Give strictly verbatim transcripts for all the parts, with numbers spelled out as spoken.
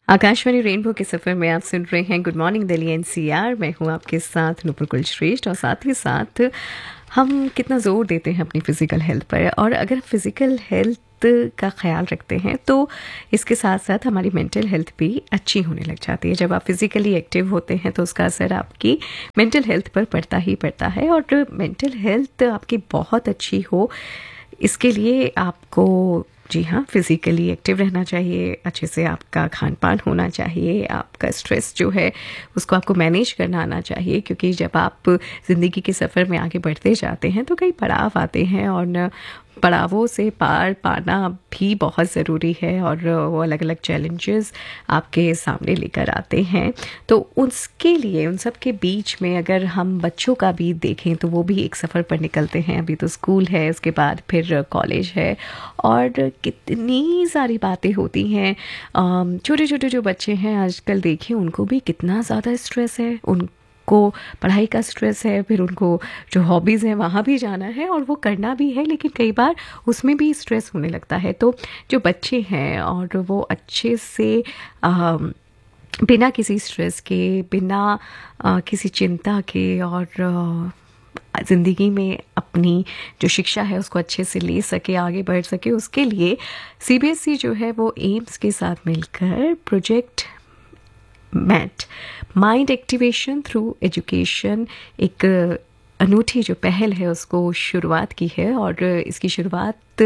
Akashvani rainbow के सफ़र में आप सुन रहे हैं गुड मॉर्निंग दिल्ली एनसीआर। मैं हूं आपके साथ नूपुर कुलश्रेष्ठ और साथ ही साथ हम कितना ज़ोर देते हैं अपनी फ़िज़िकल हेल्थ पर, और अगर फ़िज़िकल हेल्थ का ख्याल रखते हैं तो इसके साथ साथ हमारी मेंटल हेल्थ भी अच्छी होने लग जाती है। जब आप फिज़िकली एक्टिव होते हैं तो उसका असर आपकी मेंटल हेल्थ पर पड़ता ही पड़ता है, और मेंटल हेल्थ आपकी बहुत अच्छी हो इसके लिए आपको जी हाँ फिज़िकली एक्टिव रहना चाहिए, अच्छे से आपका खान पान होना चाहिए, आपका स्ट्रेस जो है उसको आपको मैनेज करना आना चाहिए, क्योंकि जब आप ज़िंदगी के सफ़र में आगे बढ़ते जाते हैं तो कई पड़ाव आते हैं और पड़ावों से पार पाना भी बहुत ज़रूरी है, और वो अलग अलग चैलेंजेस आपके सामने लेकर आते हैं। तो उसके लिए उन सब के बीच में अगर हम बच्चों का भी देखें तो वो भी एक सफ़र पर निकलते हैं। अभी तो स्कूल है, उसके बाद फिर कॉलेज है, और कितनी सारी बातें होती हैं। छोटे छोटे जो बच्चे हैं आजकल देखें उनको भी कितना ज़्यादा स्ट्रेस है, उन को पढ़ाई का स्ट्रेस है, फिर उनको जो हॉबीज़ हैं वहाँ भी जाना है और वो करना भी है, लेकिन कई बार उसमें भी स्ट्रेस होने लगता है। तो जो बच्चे हैं और वो अच्छे से आ, बिना किसी स्ट्रेस के, बिना आ, किसी चिंता के, और ज़िंदगी में अपनी जो शिक्षा है उसको अच्छे से ले सके, आगे बढ़ सके, उसके लिए सीबीएसई जो है वो एम्स के साथ मिलकर project mat mind activation through education एक अनूठी जो पहल है उसको शुरुआत की है। और इसकी शुरुआत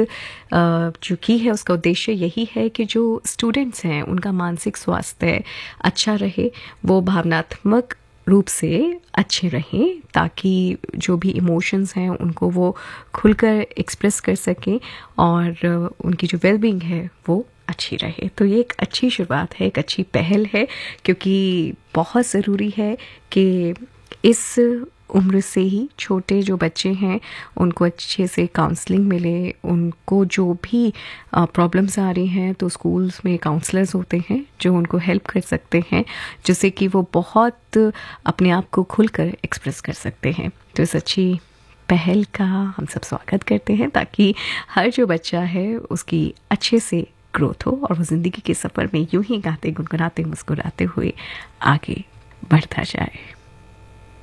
जो की है उसका उद्देश्य यही है कि जो स्टूडेंट्स हैं उनका मानसिक स्वास्थ्य अच्छा रहे, वो भावनात्मक रूप से अच्छे रहें, ताकि जो भी इमोशंस हैं उनको वो खुलकर एक्सप्रेस कर सकें और उनकी जो वेलबींग है वो अच्छी रहे। तो ये एक अच्छी शुरुआत है, एक अच्छी पहल है, क्योंकि बहुत ज़रूरी है कि इस उम्र से ही छोटे जो बच्चे हैं उनको अच्छे से काउंसलिंग मिले। उनको जो भी प्रॉब्लम्स आ रही हैं तो स्कूल्स में काउंसलर्स होते हैं जो उनको हेल्प कर सकते हैं, जिससे कि वो बहुत अपने आप को खुलकर एक्सप्रेस कर सकते हैं। तो इस अच्छी पहल का हम सब स्वागत करते हैं, ताकि हर जो बच्चा है उसकी अच्छे से ग्रोथ हो और वो ज़िंदगी के सफ़र में यूं ही गाते गुनगुनाते मुस्कुराते हुए आगे बढ़ता जाए।